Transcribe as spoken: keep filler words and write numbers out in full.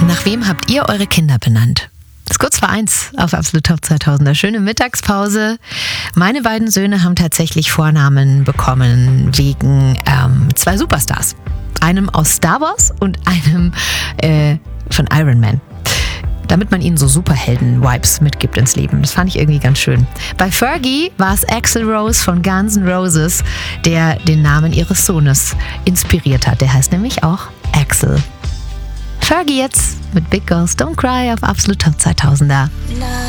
Nach wem habt ihr eure Kinder benannt? Das ist kurz vor eins auf Absolut Top zweitausender. Schöne Mittagspause. Meine beiden Söhne haben tatsächlich Vornamen bekommen wegen ähm, zwei Superstars. Einem aus Star Wars und einem äh, von Iron Man. Damit man ihnen so Superhelden-Vibes mitgibt ins Leben. Das fand ich irgendwie ganz schön. Bei Fergie war es Axl Rose von Guns N' Roses, der den Namen ihres Sohnes inspiriert hat. Der heißt nämlich auch Axl. Fergie jetzt mit Big Girls Don't Cry auf Absolut Top zweitausender.